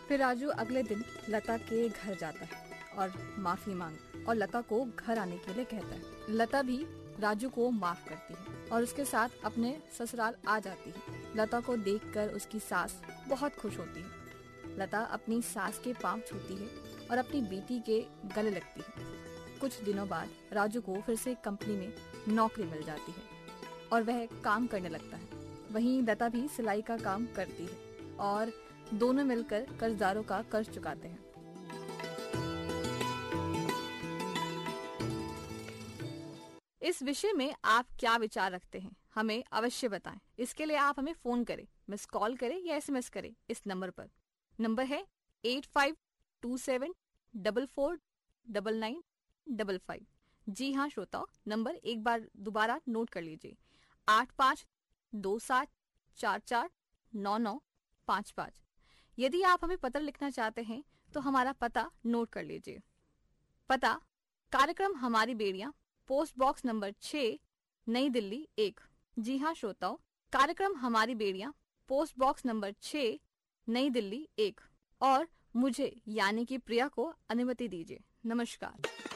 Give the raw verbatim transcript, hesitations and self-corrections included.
फिर राजू अगले दिन लता के घर जाता है और माफी मांग और लता को घर आने के लिए कहता है। लता भी राजू को माफ करती है और उसके साथ अपने ससुराल आ जाती है। लता को देखकर उसकी सास बहुत खुश होती है। लता अपनी सास के पांव छूती है और अपनी बेटी के गले लगती है। कुछ दिनों बाद राजू को फिर से कंपनी में नौकरी मिल जाती है और वह काम करने लगता है। वहीं लता भी सिलाई का काम करती है और दोनों मिलकर कर्जदारों का कर्ज चुकाते हैं। इस विषय में आप क्या विचार रखते हैं, हमें अवश्य बताएं। इसके लिए आप हमें फोन करें, मिस कॉल करें या एसएमएस करें इस नंबर पर। नंबर है eight five to seven double four double nine double five. जी हाँ श्रोताओ, नंबर एक बार दोबारा नोट कर लीजिए, आठ पाँच दो सात चार चार नौ नौ पाँच पाँच। यदि आप हमें पत्र लिखना चाहते हैं तो हमारा पता नोट कर लीजिए। पता कार्यक्रम हमारी बेड़ियां, पोस्ट बॉक्स नंबर छह, नई दिल्ली एक। जी हाँ श्रोताओ, कार्यक्रम हमारी बेड़ियां, पोस्ट बॉक्स नंबर छह, नई दिल्ली एक। और मुझे यानी कि प्रिया को अनुमति दीजिए। नमस्कार।